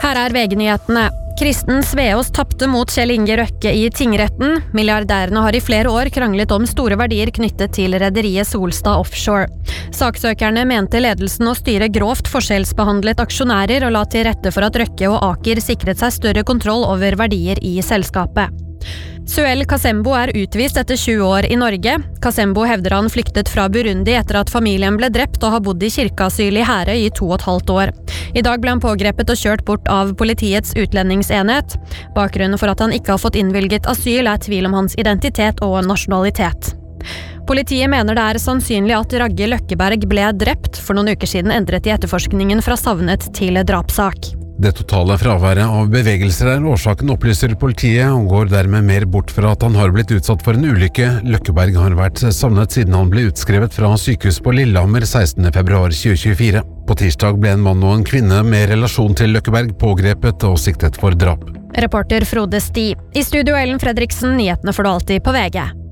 Her VG-nyhetene. Kristen Sveås tappte mot Kjell Inge Røkke i tingretten. Milliardærene har i flere år kranglet om store verdier knyttet til rederiet Solstad Offshore. Saksøkerne mente ledelsen og styret grovt forskjellsbehandlet aksjonærer og la til rette for at Røkke og Aker sikret seg større kontroll over verdier i selskapet. Suel Kasembo utvist etter 20 år i Norge. Kasembo hevder han flyktet fra Burundi etter at familien ble drept og har bodd i kirkeasyl i Herøy i 2,5 år. I dag ble han pågrepet og kjørt bort av politiets utlendingsenhet. Bakgrunnen for at han ikke har fått innvilget asyl tvil om hans identitet og nasjonalitet. Politiet mener det sannsynlig at Ragge Løkkeberg ble drept. For noen uker siden endret de etterforskningen fra savnet til drapssak. Det totale fraværet av bevegelser årsaken, opplyser politiet, og går dermed mer bort fra at han har blitt utsatt for en ulykke. Løkkeberg har vært savnet siden han ble utskrevet fra sykehus på Lillehammer 16. februar 2024. På tirsdag ble en mann og en kvinne med relasjon til Løkkeberg pågrepet og siktet for drap. Reporter Frode Sti. I studio Ellen Fredriksen, nyhetene får du alltid på VG.